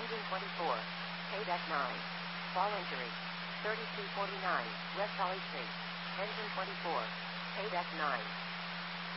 Engine 24. Paydeck 9. Fall injury. 3249, West Holly Street. Engine 24. Paydeck 9.